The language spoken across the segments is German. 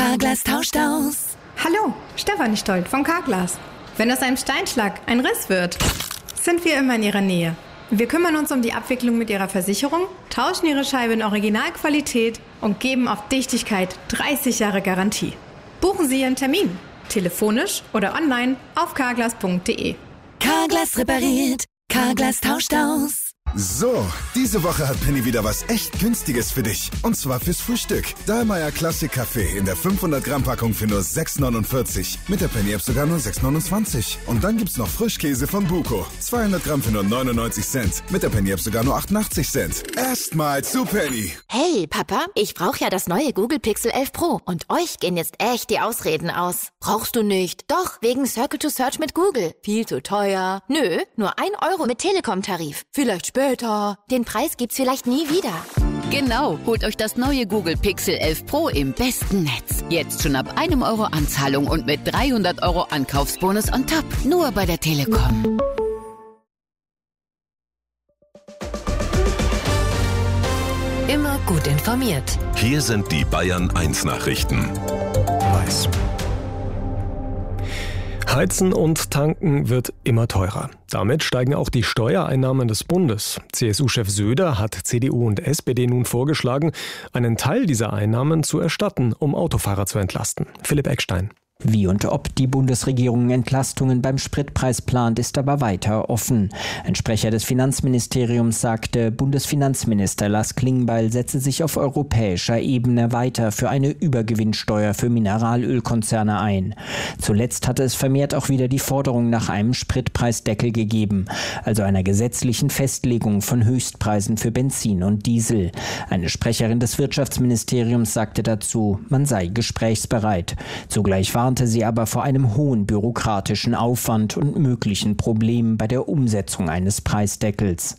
Carglass tauscht aus. Hallo, Stefanie Stolt von Carglass. Wenn aus einem Steinschlag ein Riss wird, sind wir immer in Ihrer Nähe. Wir kümmern uns um die Abwicklung mit Ihrer Versicherung, tauschen Ihre Scheibe in Originalqualität und geben auf Dichtigkeit 30 Jahre Garantie. Buchen Sie Ihren Termin, telefonisch oder online auf carglass.de. Carglass repariert, Carglass tauscht aus. So, diese Woche hat Penny wieder was echt Günstiges für dich. Und zwar fürs Frühstück. Dahlmeier Classic Kaffee in der 500 Gramm Packung für nur 6,49. Mit der Penny App sogar nur 6,29. Und dann gibt's noch Frischkäse von Buko. 200 Gramm für nur 99 Cent. Mit der Penny App sogar nur 88 Cent. Erstmal zu Penny. Hey, Papa, ich brauche ja das neue Google Pixel 11 Pro. Und euch gehen jetzt echt die Ausreden aus. Brauchst du nicht? Doch, wegen Circle to Search mit Google. Viel zu teuer. Nö, nur 1 Euro mit Telekom-Tarif. Vielleicht später. Den Preis gibt's vielleicht nie wieder. Genau, holt euch das neue Google Pixel 11 Pro im besten Netz. Jetzt schon ab 1 Euro Anzahlung und mit 300 Euro Ankaufsbonus on top. Nur bei der Telekom. Immer gut informiert. Hier sind die Bayern 1 Nachrichten. Weiß. Heizen und Tanken wird immer teurer. Damit steigen auch die Steuereinnahmen des Bundes. CSU-Chef Söder hat CDU und SPD nun vorgeschlagen, einen Teil dieser Einnahmen zu erstatten, um Autofahrer zu entlasten. Philipp Eckstein. Wie und ob die Bundesregierung Entlastungen beim Spritpreis plant, ist aber weiter offen. Ein Sprecher des Finanzministeriums sagte, Bundesfinanzminister Lars Klingbeil setze sich auf europäischer Ebene weiter für eine Übergewinnsteuer für Mineralölkonzerne ein. Zuletzt hatte es vermehrt auch wieder die Forderung nach einem Spritpreisdeckel gegeben, also einer gesetzlichen Festlegung von Höchstpreisen für Benzin und Diesel. Eine Sprecherin des Wirtschaftsministeriums sagte dazu, man sei gesprächsbereit. Zugleich warnte sie aber vor einem hohen bürokratischen Aufwand und möglichen Problemen bei der Umsetzung eines Preisdeckels.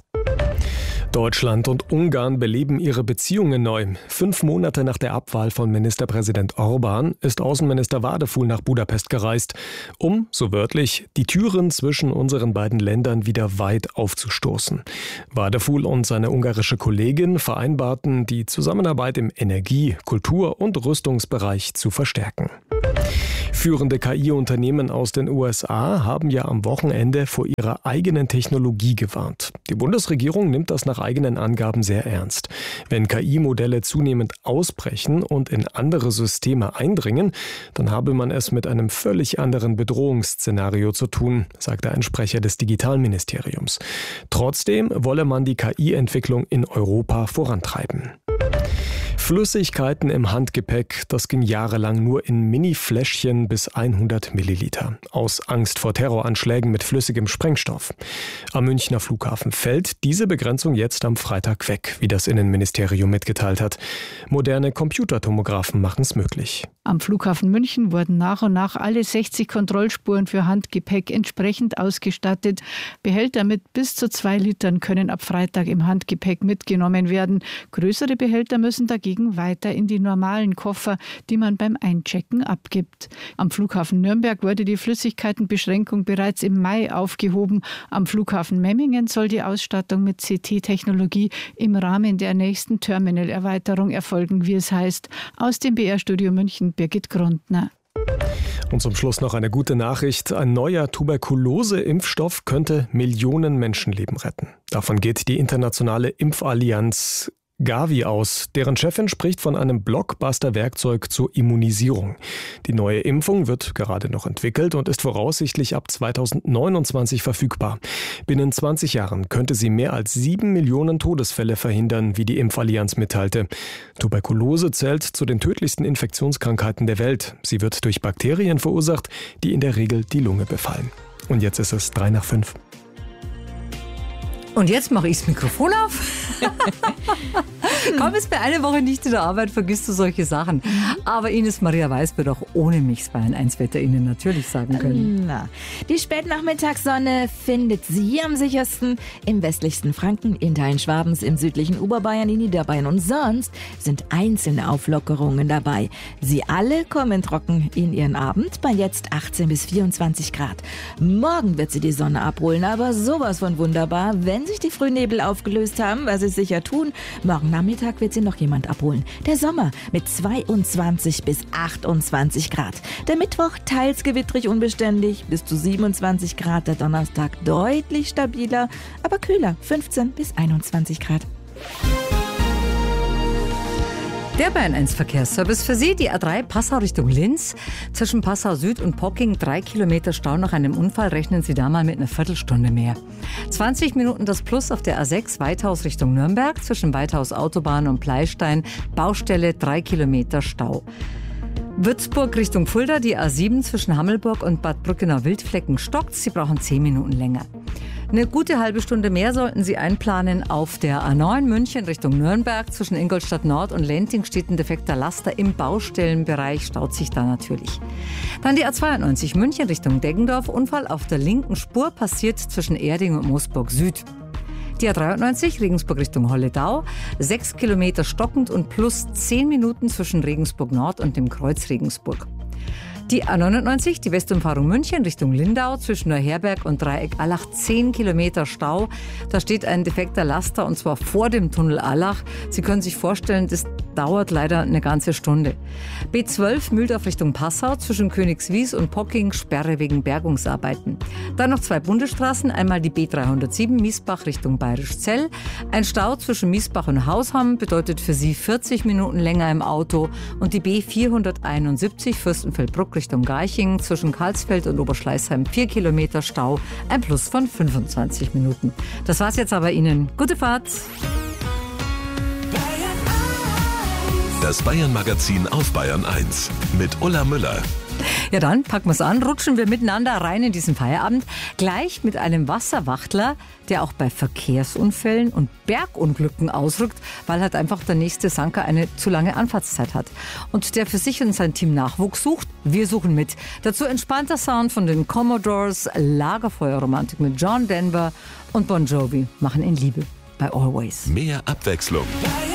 Deutschland und Ungarn beleben ihre Beziehungen neu. 5 Monate nach der Abwahl von Ministerpräsident Orbán ist Außenminister Vardaful nach Budapest gereist, um, so wörtlich, die Türen zwischen unseren beiden Ländern wieder weit aufzustoßen. Vardaful und seine ungarische Kollegin vereinbarten, die Zusammenarbeit im Energie-, Kultur- und Rüstungsbereich zu verstärken. Führende KI-Unternehmen aus den USA haben ja am Wochenende vor ihrer eigenen Technologie gewarnt. Die Bundesregierung nimmt das nach eigenen Angaben sehr ernst. Wenn KI-Modelle zunehmend ausbrechen und in andere Systeme eindringen, dann habe man es mit einem völlig anderen Bedrohungsszenario zu tun, sagte ein Sprecher des Digitalministeriums. Trotzdem wolle man die KI-Entwicklung in Europa vorantreiben. Flüssigkeiten im Handgepäck, das ging jahrelang nur in Mini-Fläschchen bis 100 Milliliter. Aus Angst vor Terroranschlägen mit flüssigem Sprengstoff. Am Münchner Flughafen fällt diese Begrenzung jetzt am Freitag weg, wie das Innenministerium mitgeteilt hat. Moderne Computertomographen machen es möglich. Am Flughafen München wurden nach und nach alle 60 Kontrollspuren für Handgepäck entsprechend ausgestattet. Behälter mit bis zu 2 Litern können ab Freitag im Handgepäck mitgenommen werden. Größere Behälter müssen dagegen weiter in die normalen Koffer, die man beim Einchecken abgibt. Am Flughafen Nürnberg wurde die Flüssigkeitenbeschränkung bereits im Mai aufgehoben. Am Flughafen Memmingen soll die Ausstattung mit CT-Technologie im Rahmen der nächsten Terminalerweiterung erfolgen, wie es heißt. Aus dem BR-Studio München, Birgit Grundner. Und zum Schluss noch eine gute Nachricht. Ein neuer Tuberkulose-Impfstoff könnte Millionen Menschenleben retten. Davon geht die internationale Impfallianz Gavi aus. Deren Chefin spricht von einem Blockbuster-Werkzeug zur Immunisierung. Die neue Impfung wird gerade noch entwickelt und ist voraussichtlich ab 2029 verfügbar. Binnen 20 Jahren könnte sie mehr als 7 Millionen Todesfälle verhindern, wie die Impfallianz mitteilte. Tuberkulose zählt zu den tödlichsten Infektionskrankheiten der Welt. Sie wird durch Bakterien verursacht, die in der Regel die Lunge befallen. Und jetzt ist es 3:05. Und jetzt mache ich das Mikrofon auf. Komm jetzt bei einer Woche nicht in der Arbeit, vergisst du solche Sachen. Aber Ines Maria Weiß wird auch ohne mich das Bayern 1 Wetter Ihnen natürlich sagen können. Na, die Spätnachmittagssonne findet sie am sichersten im westlichsten Franken, in Teilen Schwabens, im südlichen Oberbayern, in Niederbayern. Und sonst sind einzelne Auflockerungen dabei. Sie alle kommen trocken in ihren Abend bei jetzt 18 bis 24 Grad. Morgen wird sie die Sonne abholen, aber sowas von wunderbar, wenn sich die Frühnebel aufgelöst haben, was sie sicher tun. Morgen Nachmittag Nachmittag wird sie noch jemand abholen. Der Sommer mit 22 bis 28 Grad. Der Mittwoch teils gewittrig unbeständig, bis zu 27 Grad. Der Donnerstag deutlich stabiler, aber kühler, 15 bis 21 Grad. Der Bayern 1 Verkehrsservice für Sie, die A3 Passau Richtung Linz. Zwischen Passau Süd und Pocking 3 Kilometer Stau nach einem Unfall. Rechnen Sie da mal mit einer Viertelstunde mehr. 20 Minuten das Plus auf der A6 Weithaus Richtung Nürnberg. Zwischen Weithaus Autobahn und Pleistein Baustelle 3 Kilometer Stau. Würzburg Richtung Fulda, die A7 zwischen Hammelburg und Bad Brückenau-Wildflecken stockt. Sie brauchen 10 Minuten länger. Eine gute halbe Stunde mehr sollten Sie einplanen auf der A9 München Richtung Nürnberg. Zwischen Ingolstadt Nord und Lenting steht ein defekter Laster im Baustellenbereich, staut sich da natürlich. Dann die A92 München Richtung Deggendorf. Unfall auf der linken Spur passiert zwischen Erding und Moosburg Süd. Die A93 Regensburg Richtung Holledau, 6 Kilometer stockend und plus 10 Minuten zwischen Regensburg Nord und dem Kreuz Regensburg. Die A99, die Westumfahrung München Richtung Lindau, zwischen Neuherberg und Dreieck Allach 10 Kilometer Stau. Da steht ein defekter Laster und zwar vor dem Tunnel Allach. Sie können sich vorstellen, das dauert leider eine ganze Stunde. B12 Mühldorf Richtung Passau, zwischen Königswies und Pocking Sperre wegen Bergungsarbeiten. Dann noch 2 Bundesstraßen, einmal die B307 Miesbach Richtung Bayerischzell. Ein Stau zwischen Miesbach und Hausham bedeutet für Sie 40 Minuten länger im Auto. Und die B471 Fürstenfeldbruck Richtung Garching, zwischen Karlsfeld und Oberschleißheim 4 Kilometer Stau, ein Plus von 25 Minuten. Das war's jetzt aber Ihnen. Gute Fahrt! Das Bayern-Magazin auf Bayern 1 mit Ulla Müller. Ja, dann packen wir es an, rutschen wir miteinander rein in diesen Feierabend. Gleich mit einem Wasserwachtler, der auch bei Verkehrsunfällen und Bergunglücken ausrückt, weil halt einfach der nächste Sanker eine zu lange Anfahrtszeit hat. Und der für sich und sein Team Nachwuchs sucht. Wir suchen mit. Dazu entspannter Sound von den Commodores, Lagerfeuerromantik mit John Denver und Bon Jovi machen in Liebe bei Always. Mehr Abwechslung.